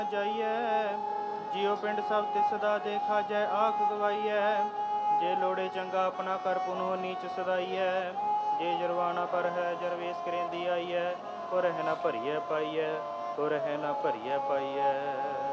ਜਾਈਐ ਜਿਉ ਪਿੰਡ ਸਭ ਤਿਸ ਸਦਾ ਦੇਖਾ ਜੈ ਆਖ ਗਵਾਈਐ ਜੇ ਲੋੜੇ ਚੰਗਾ ਆਪਣਾ ਕਰ ਪੁਨੋ ਨੀਚ ਸਦਾਈਐ ਜੇ ਜਰਵਾਨਾ ਪਰ ਹੈ ਜਰਵੇਸ ਕਰੇਂਦੀ ਆਈਐ ਕੋ ਰਹਿ ਨਾ ਭਰੀਐ ਪਾਈਐ ਕੋ ਰਹਿ ਨਾ ਭਰੀਐ ਪਾਈਐ।